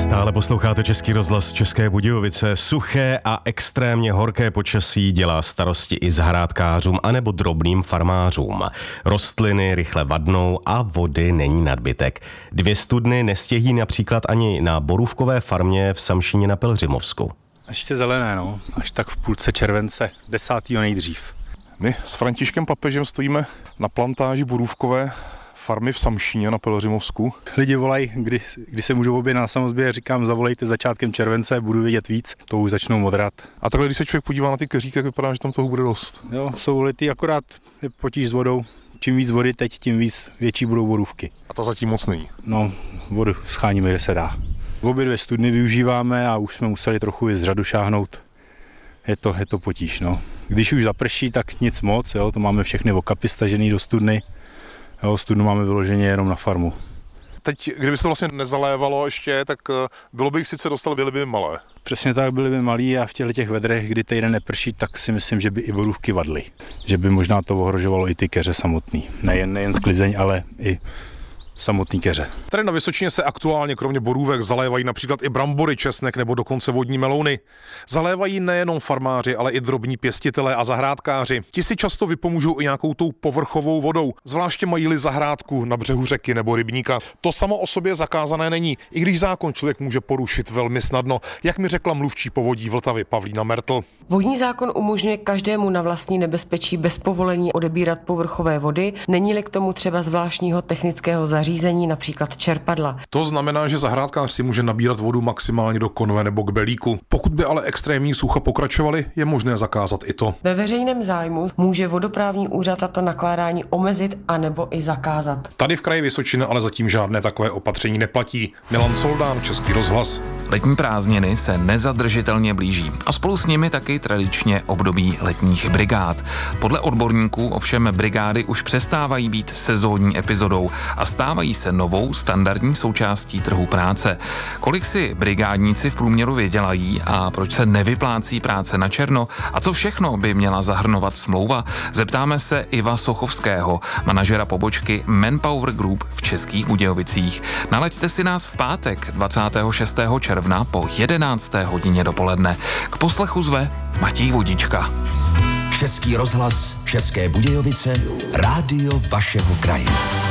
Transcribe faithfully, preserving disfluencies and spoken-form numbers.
Stále posloucháte Český rozhlas České Budějovice. Suché a extrémně horké počasí dělá starosti i zahrádkářům anebo drobným farmářům. Rostliny rychle vadnou a vody není nadbytek. Dvě studny nestěhí například ani na borůvkové farmě v Samšíně na Pelhřimovsku. Ještě zelené, no. Až tak v půlce července, desátého nejdřív. My s Františkem Papežem stojíme na plantáži borůvkové farmy v Samšíně na Pelhřimovsku. Lidi volají, kdy, kdy se můžou objednat na samozběr, říkám, zavolejte začátkem července, budu vědět víc, to už začnou modrat. A takhle, když se člověk podívá na ty keříky, tak vypadá, že tam toho bude dost. Jo, jsou litý, akorát je potíž s vodou. Čím víc vody teď, tím víc větší budou borůvky. A ta zatím moc není. No, vodu scháníme, kde se dá. V obě dvě studny využíváme a už jsme museli trochu i z řadu šáhnout. Je to, je to potíž, no. Když už zaprší, tak nic moc, jo, to máme všechny okapy stažený do studny. Jo, studnu máme vyloženě jenom na farmu. Teď, kdyby se to vlastně nezalévalo ještě, tak bylo by jich sice dostal, byly by malé. Přesně tak, byly by malí a v těchto těch vedrech, kdy týden neprší, tak si myslím, že by i borůvky vadly. Že by možná to ohrožovalo i ty keře samotný. Nejen, nejen sklizeň, ale i samotný keře. Tady na Vysočině se aktuálně kromě borůvek zalévají například i brambory, česnek nebo dokonce vodní melouny. Zalévají nejenom farmáři, ale i drobní pěstitelé a zahrádkáři. Ti si často vypomůžou i nějakou tou povrchovou vodou, zvláště mají-li zahrádku na břehu řeky nebo rybníka. To samo o sobě zakázané není, i když zákon člověk může porušit velmi snadno, jak mi řekla mluvčí Povodí Vltavy Pavlína Mertl. Vodní zákon umožňuje každému na vlastní nebezpečí bez povolení odebírat povrchové vody, není-li k tomu třeba zvláštního technického zařízení. Řízení, například čerpadla. To znamená, že zahrádkář si může nabírat vodu maximálně do konve nebo k belíku. Pokud by ale extrémní sucha pokračovaly, je možné zakázat i to. Ve veřejném zájmu může vodoprávní úřad tato nakládání omezit anebo i zakázat. Tady v kraji Vysočina ale zatím žádné takové opatření neplatí. Milan Soldán, Český rozhlas. Letní prázdniny se nezadržitelně blíží a spolu s nimi taky tradičně období letních brigád. Podle odborníků ovšem brigády už přestávají být sezónní epizodou a stávají se novou standardní součástí trhu práce. Kolik si brigádníci v průměru vydělají a proč se nevyplácí práce na černo a co všechno by měla zahrnovat smlouva, zeptáme se Iva Sochovského, manažera pobočky Manpower Group v Českých Budějovicích. Nalaďte si nás v pátek dvacátého šestého června po jedenácté hodině dopoledne. K poslechu zve Matěj Vodička. Český rozhlas České Budějovice, rádio vašeho kraje.